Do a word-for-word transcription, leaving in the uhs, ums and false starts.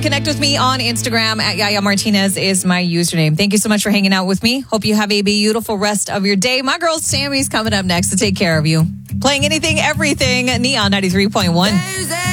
connect with me on Instagram at Yaya Martinez is my username. Thank you so much for hanging out with me. Hope you have a beautiful rest of your day. My girl Sammy's coming up next to take care of you. Playing anything, everything, Neon ninety-three point one.